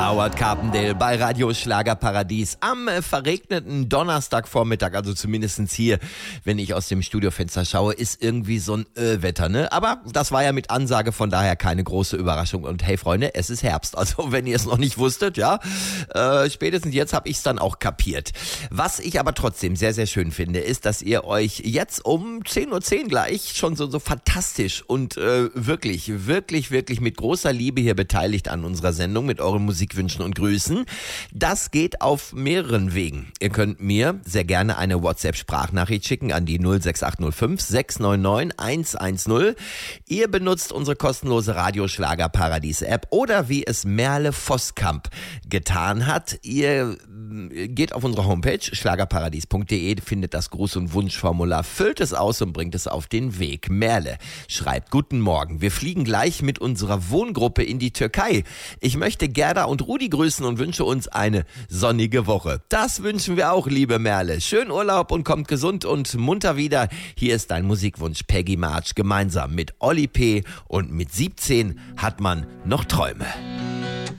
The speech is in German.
Howard Carpendale bei Radio Schlagerparadies am verregneten Donnerstagvormittag, also zumindestens hier, wenn ich aus dem Studiofenster schaue, ist irgendwie so ein Wetter, ne? Aber das war ja mit Ansage, von daher keine große Überraschung. Und hey Freunde, es ist Herbst, also wenn ihr es noch nicht wusstet, ja, spätestens jetzt habe ich es dann auch kapiert. Was ich aber trotzdem sehr, sehr schön finde, ist, dass ihr euch jetzt um 10:10 Uhr gleich schon so fantastisch und wirklich mit großer Liebe hier beteiligt an unserer Sendung mit euren Musikwünschen und Grüßen. Das geht auf mehreren Wegen. Ihr könnt mir sehr gerne eine WhatsApp-Sprachnachricht schicken an die 06805 699 110. Ihr benutzt unsere kostenlose Radio Schlagerparadies-App oder wie es Merle Voskamp getan hat. Ihr geht auf unsere Homepage schlagerparadies.de, findet das Gruß- und Wunschformular, füllt es aus und bringt es auf den Weg. Merle schreibt: Guten Morgen, wir fliegen gleich mit unserer Wohngruppe in die Türkei. Ich möchte Gerda und Rudi grüßen und wünsche uns eine sonnige Woche. Das wünschen wir auch, liebe Merle. Schönen Urlaub und kommt gesund und munter wieder. Hier ist dein Musikwunsch, Peggy March, gemeinsam mit Olli P. Und mit 17 hat man noch Träume.